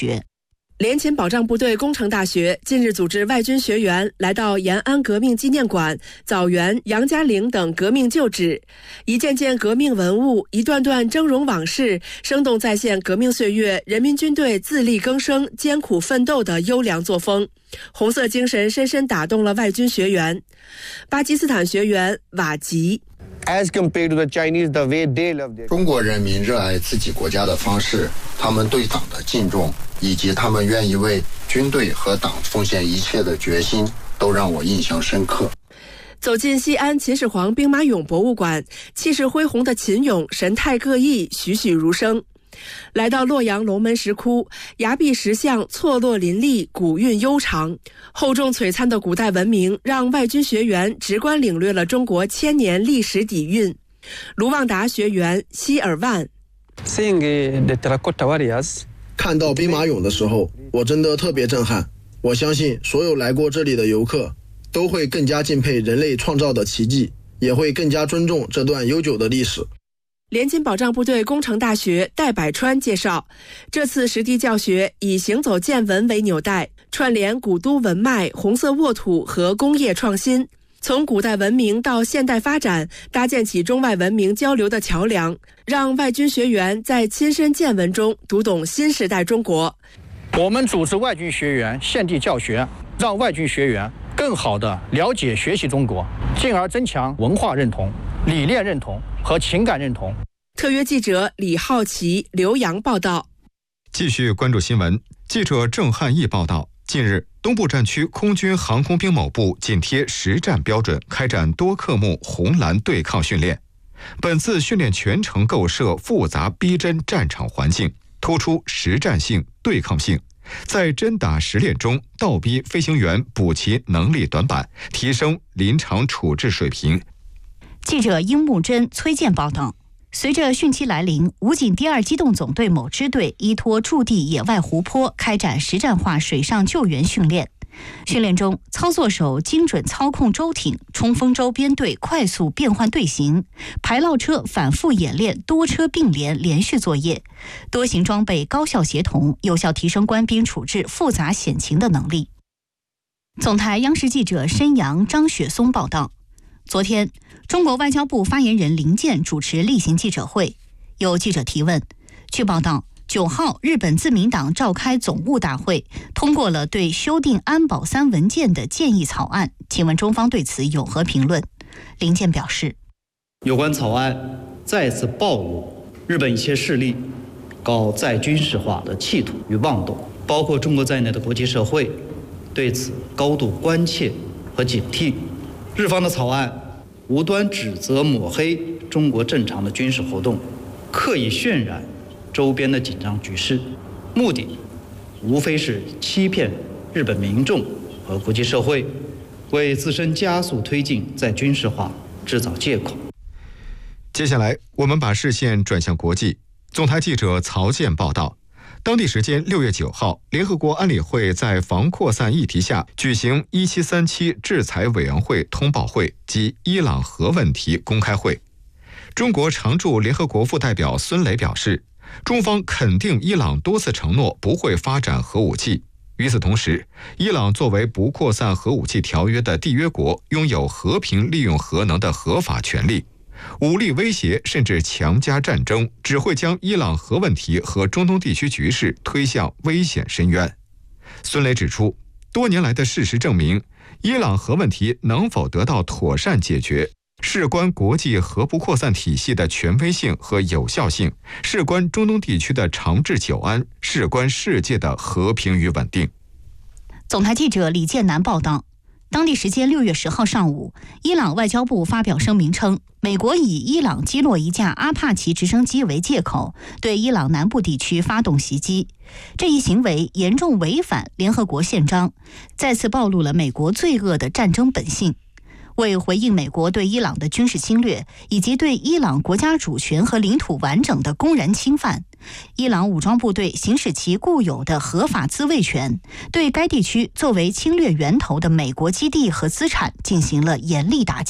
学。 联勤保障部队工程大学近日组织外军学员来到延安革命纪念馆、枣园、杨家岭等革命旧址，一件件革命文物，一段段峥嵘往事，生动再现革命岁月人民军队自力更生、艰苦奋斗的优良作风。红色精神深深打动了外军学员。巴基斯坦学员瓦吉。 中国人民热爱自己国家的方式，他们对党的敬重，以及他们愿意为军队和党奉献一切的决心，都让我印象深刻。 走进西安秦始皇兵马俑博物馆，气势恢宏的秦俑神态各异，栩栩如生。来到洛阳龙门石窟，崖壁石像错落林立，古韵悠长。厚重璀璨的古代文明让外军学员直观领略了中国千年历史底蕴。卢旺达学员希尔万。 看到兵马俑的时候，我真的特别震撼。我相信所有来过这里的游客都会更加敬佩人类创造的奇迹，也会更加尊重这段悠久的历史。 联勤保障部队工程大学戴百川介绍，这次实地教学以行走见闻为纽带，串联古都文脉、红色沃土和工业创新，从古代文明到现代发展，搭建起中外文明交流的桥梁，让外军学员在亲身见闻中读懂新时代中国。 我们组织外军学员现地教学，让外军学员更好地了解学习中国，进而增强文化认同、理念认同和情感认同。 特约记者李浩奇、刘洋报道。 继续关注新闻，记者郑汉义报道，近日东部战区空军航空兵某部紧贴实战标准，开展多科目红蓝对抗训练。本次训练全程构设复杂逼真战场环境，突出实战性、对抗性，在真打实练中倒逼飞行员补齐能力短板，提升临场处置水平。 记者殷木真、崔健报道。随着汛期来临，武警第2机动总队某支队依托驻地野外湖泊开展实战化水上救援训练。训练中，操作手精准操控舟艇、冲锋舟编队快速变换队形，排涝车反复演练多车并联连续作业，多型装备高效协同，有效提升官兵处置复杂险情的能力。总台央视记者申阳、张雪松报道。昨天，中国外交部发言人林健主持例行记者会，有记者提问。据报道，9号日本自民党召开总务大会，通过了对修订安保3文件的建议草案，请问中方对此有何评论？林健表示， 有关草案再次暴露日本一些势力搞再军事化的企图与妄动，包括中国在内的国际社会对此高度关切和警惕。日方的草案无端指责抹黑中国正常的军事活动，刻意渲染周边的紧张局势，目的无非是欺骗日本民众和国际社会，为自身加速推进再军事化制造借口。 接下来我们把视线转向国际。总台记者曹健报道，当地时间6月9号，联合国安理会在防扩散议题下举行1737制裁委员会通报会及伊朗核问题公开会。中国常驻联合国副代表孙磊表示，中方肯定伊朗多次承诺不会发展核武器。与此同时，伊朗作为不扩散核武器条约的缔约国，拥有和平利用核能的合法权利。武力威胁甚至强加战争，只会将伊朗核问题和中东地区局势推向危险深渊。孙磊指出，多年来的事实证明，伊朗核问题能否得到妥善解决，事关国际核不扩散体系的权威性和有效性，事关中东地区的长治久安，事关世界的和平与稳定。 总台记者李建南报道，当地时间6月10号上午，伊朗外交部发表声明称，美国以伊朗击落一架阿帕奇直升机为借口，对伊朗南部地区发动袭击。这一行为严重违反联合国宪章，再次暴露了美国罪恶的战争本性。为回应美国对伊朗的军事侵略，以及对伊朗国家主权和领土完整的公然侵犯，伊朗武装部队行使其固有的合法自卫权，对该地区作为侵略源头的美国基地和资产进行了严厉打击。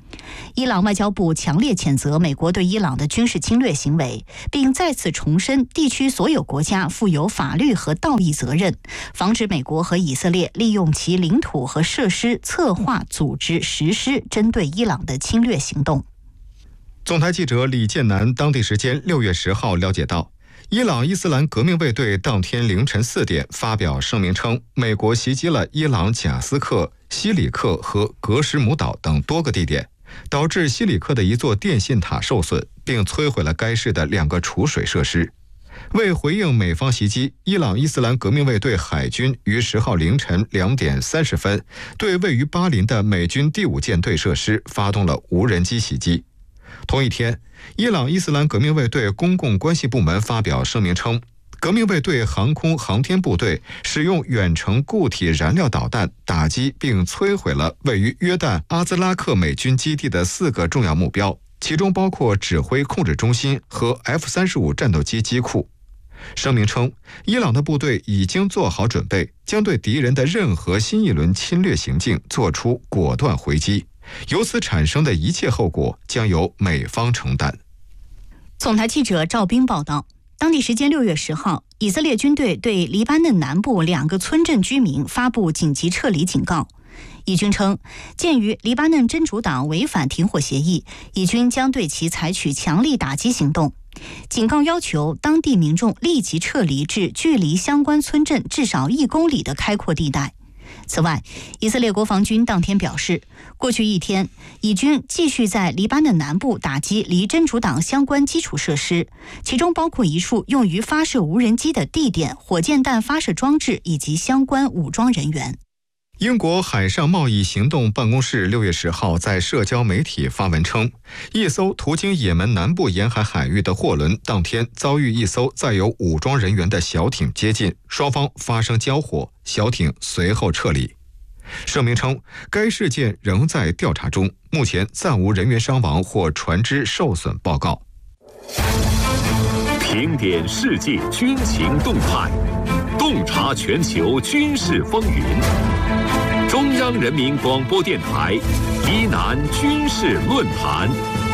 伊朗外交部强烈谴责美国对伊朗的军事侵略行为，并再次重申地区所有国家负有法律和道义责任，防止美国和以色列利用其领土和设施策划、组织、实施针对伊朗的侵略行动。 总台记者李建南当地时间6月10号了解到，伊朗伊斯兰革命卫队当天凌晨4点发表声明称，美国袭击了伊朗贾斯克、西里克和格什姆岛等多个地点，导致西里克的一座电信塔受损，并摧毁了该市的2个储水设施。为回应美方袭击，伊朗伊斯兰革命卫队海军于10号凌晨2点30分对位于巴林的美军第5舰队设施发动了无人机袭击。同一天，伊朗伊斯兰革命卫队公共关系部门发表声明称，革命卫队航空航天部队使用远程固体燃料导弹打击并摧毁了位于约旦阿兹拉克美军基地的4个重要目标，其中包括指挥控制中心和 F-35 战斗机机库。声明称，伊朗的部队已经做好准备，将对敌人的任何新一轮侵略行径做出果断回击，由此产生的一切后果将由美方承担。 总台记者赵斌报道，当地时间6月10号，以色列军队对黎巴嫩南部2个村镇居民发布紧急撤离警告。以军称，鉴于黎巴嫩真主党违反停火协议，以军将对其采取强力打击行动。警告要求当地民众立即撤离至距离相关村镇至少1公里的开阔地带。此外，以色列国防军当天表示，过去1天，以军继续在黎巴嫩南部打击离真主党相关基础设施，其中包括一处用于发射无人机的地点、火箭弹发射装置以及相关武装人员。 英国海上贸易行动办公室6月10号在社交媒体发文称，一艘途经也门南部沿海海域的货轮当天遭遇一艘载有武装人员的小艇接近，双方发生交火，小艇随后撤离。声明称，该事件仍在调查中，目前暂无人员伤亡或船只受损报告。 评点世界军情动态，洞察全球军事风云。中央人民广播电台伊南军事论坛。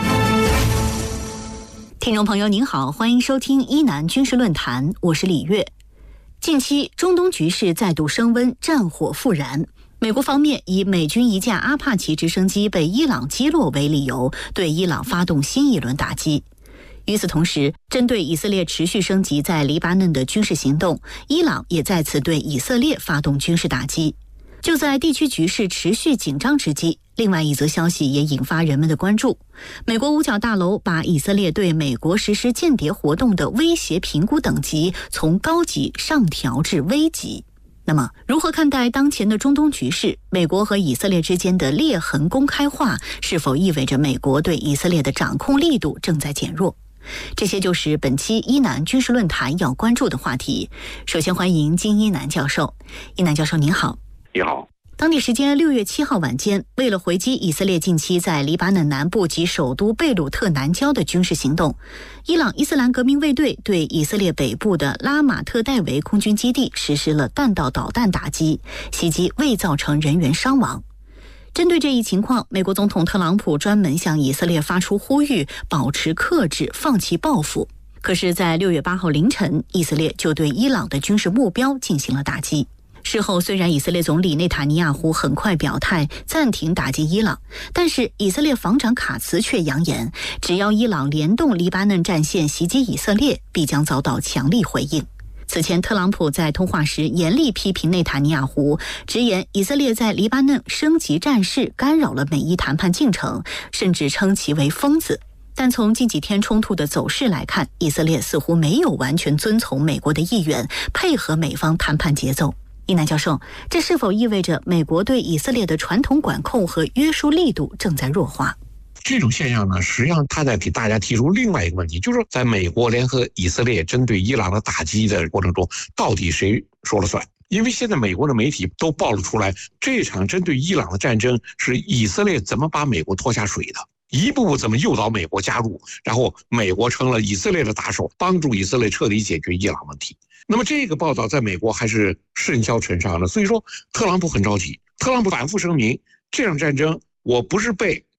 听众朋友您好，欢迎收听伊南军事论坛，我是李月。近期中东局势再度升温，战火复燃。美国方面以美军一架阿帕奇直升机被伊朗击落为理由，对伊朗发动新一轮打击。与此同时，针对以色列持续升级在黎巴嫩的军事行动，伊朗也再次对以色列发动军事打击。就在地区局势持续紧张之际，另外一则消息也引发人们的关注。美国五角大楼把以色列对美国实施间谍活动的威胁评估等级从高级上调至危级。那么，如何看待当前的中东局势？美国和以色列之间的裂痕公开化，是否意味着美国对以色列的掌控力度正在减弱？这些就是本期伊南军事论坛要关注的话题。首先欢迎金一南教授。一南教授您好。 你好。 当地时间6月7号晚间，为了回击以色列近期在黎巴嫩南部及首都贝鲁特南郊的军事行动，伊朗伊斯兰革命卫队对以色列北部的拉马特戴维空军基地实施了弹道导弹打击，袭击未造成人员伤亡。针对这一情况，美国总统特朗普专门向以色列发出呼吁，保持克制，放弃报复。可是在6月8号凌晨，以色列就对伊朗的军事目标进行了打击。事后，虽然以色列总理内塔尼亚胡很快表态暂停打击伊朗，但是以色列防长卡茨却扬言，只要伊朗联动黎巴嫩战线袭击以色列，必将遭到强力回应。此前，特朗普在通话时严厉批评内塔尼亚胡，直言以色列在黎巴嫩升级战事，干扰了美伊谈判进程，甚至称其为疯子。但从近几天冲突的走势来看，以色列似乎没有完全遵从美国的意愿，配合美方谈判节奏。伊南教授，这是否意味着美国对以色列的传统管控和约束力度正在弱化？ 这种现象呢，实际上它在给大家提出另外一个问题，就是说在美国联合以色列针对伊朗的打击的过程中，到底谁说了算？因为现在美国的媒体都暴露出来，这场针对伊朗的战争是以色列怎么把美国拖下水的，一步步怎么诱导美国加入，然后美国成了以色列的打手，帮助以色列彻底解决伊朗问题。那么这个报道在美国还是甚嚣尘上的，所以说特朗普很着急，特朗普反复声明，这场战争我不是被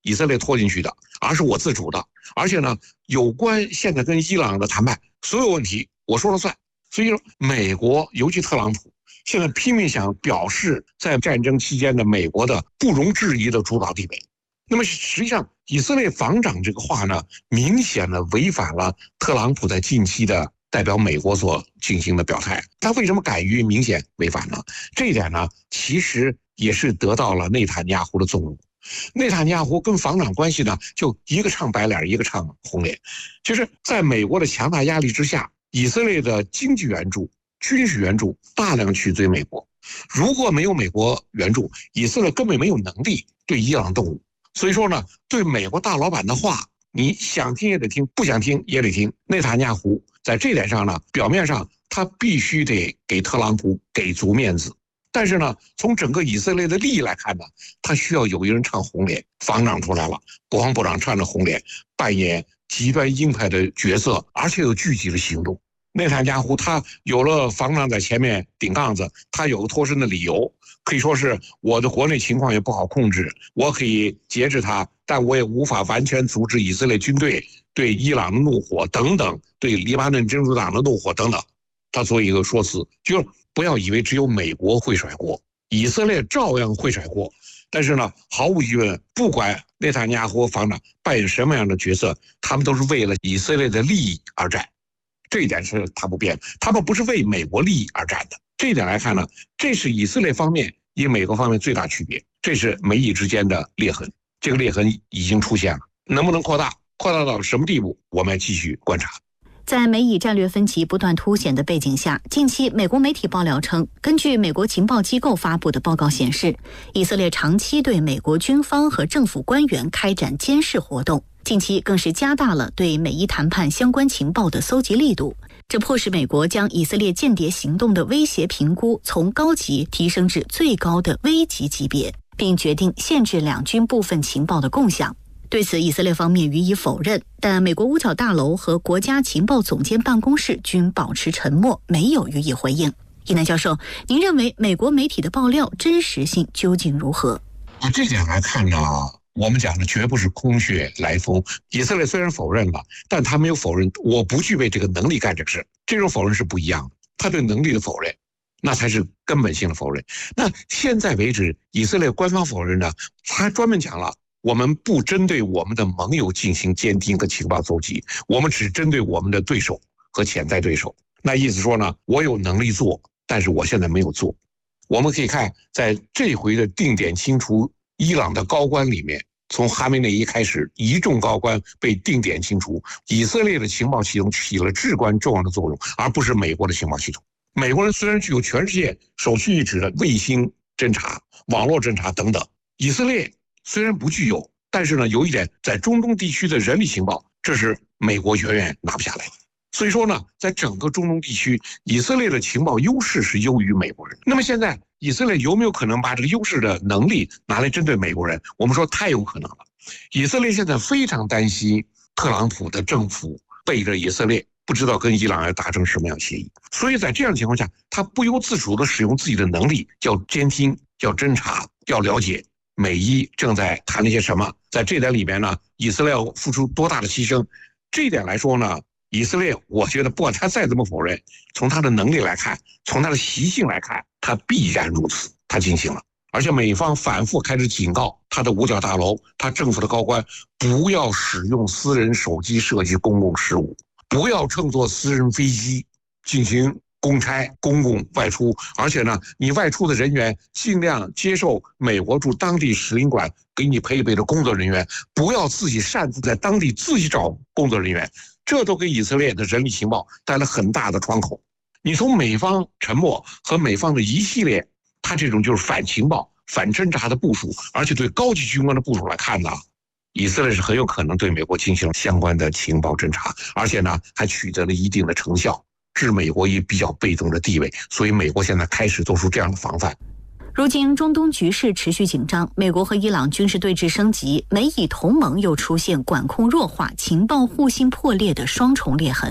以色列拖进去的，而是我自主的。而且呢，有关现在跟伊朗的谈判，所有问题我说了算。所以说，美国尤其特朗普现在拼命想表示在战争期间的美国的不容置疑的主导地位。那么实际上，以色列防长这个话呢，明显的违反了特朗普在近期的代表美国所进行的表态。他为什么敢于明显违反呢？这一点呢，其实也是得到了内塔尼亚胡的纵容。内塔尼亚胡跟防长关系呢，就一个唱白脸，一个唱红脸。就是在美国的强大压力之下，以色列的经济援助、军事援助大量取自于美国。如果没有美国援助，以色列根本没有能力对伊朗动武。所以说呢，对美国大老板的话，你想听也得听，不想听也得听。内塔尼亚胡在这点上呢，表面上他必须得给特朗普给足面子，但是呢，从整个以色列的利益来看呢，他需要有一人唱红脸。防长出来了，国防部长唱着红脸，扮演极端鹰派的角色，而且有具体的行动。内塔尼亚胡他有了防长在前面顶杠子，他有个脱身的理由，可以说是我的国内情况也不好控制，我可以节制他，但我也无法完全阻止以色列军队对伊朗的怒火等等，对黎巴嫩真主党的怒火等等。他做一个说辞，就是不要以为只有美国会甩锅，以色列照样会甩锅。但是呢，毫无疑问，不管内塔尼亚胡防长扮演什么样的角色，他们都是为了以色列的利益而战。这一点是他不变，他们不是为美国利益而战的。这一点来看呢，这是以色列方面与美国方面最大区别，这是美以之间的裂痕。这个裂痕已经出现了，能不能扩大到什么地步，我们要继续观察。 在美以战略分歧不断凸显的背景下，近期美国媒体爆料称，根据美国情报机构发布的报告显示，以色列长期对美国军方和政府官员开展监视活动，近期更是加大了对美伊谈判相关情报的搜集力度。这迫使美国将以色列间谍行动的威胁评估从高级提升至最高的危级级别，并决定限制两军部分情报的共享。对此，以色列方面予以否认，但美国五角大楼和国家情报总监办公室均保持沉默，没有予以回应。易南教授，您认为美国媒体的爆料真实性究竟如何？ 这点来看呢，我们讲的绝不是空穴来风。以色列虽然否认了，但他没有否认我不具备这个能力干这个事，这种否认是不一样的。他对能力的否认，那才是根本性的否认。那现在为止，以色列官方否认呢，他专门讲了，我们不针对我们的盟友进行监听和情报搜集，我们只针对我们的对手和潜在对手。那意思说呢，我有能力做，但是我现在没有做。我们可以看，在这回的定点清除伊朗的高官里面，从哈梅内伊开始，一众高官被定点清除，以色列的情报系统起了至关重要的作用，而不是美国的情报系统。美国人虽然具有全世界首屈一指的卫星侦察、网络侦察等等，以色列虽然不具有，但是呢，有一点，在中东地区的人力情报，这是美国远远拿不下来的。所以说呢，在整个中东地区，以色列的情报优势是优于美国人。那么现在，以色列有没有可能把这个优势的能力拿来针对美国人？我们说太有可能了。以色列现在非常担心特朗普的政府背着以色列，不知道跟伊朗要达成什么样协议。所以在这样的情况下，他不由自主地使用自己的能力，叫监听，叫侦查，要了解美伊正在谈那些什么。在这点里面呢，以色列要付出多大的牺牲？这一点来说呢，以色列我觉得不管他再怎么否认，从他的能力来看，从他的习性来看，他必然如此，他进行了。而且美方反复开始警告他的五角大楼，他政府的高官不要使用私人手机涉及公共事务，不要乘坐私人飞机进行公差、公共外出，而且呢，你外出的人员尽量接受美国驻当地使领馆给你配备的工作人员，不要自己擅自在当地自己找工作人员，这都给以色列的人力情报带来很大的窗口。你从美方沉默和美方的一系列，他这种就是反情报、反侦察的部署，而且对高级军官的部署来看呢，以色列是很有可能对美国进行相关的情报侦察，而且呢，还取得了一定的成效，置美国于比较被动的地位。所以美国现在开始做出这样的防范。 如今中东局势持续紧张，美国和伊朗军事对峙升级，美以同盟又出现管控弱化、情报互信破裂的双重裂痕。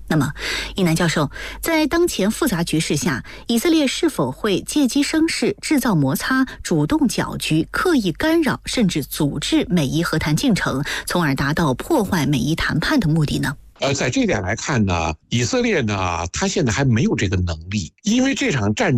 那么，一南教授，在当前复杂局势下，以色列是否会借机生事、制造摩擦、主动搅局、刻意干扰，甚至阻滞美伊和谈进程，从而达到破坏美伊谈判的目的呢？ 在这点来看呢，以色列呢，他现在还没有这个能力，因为这场战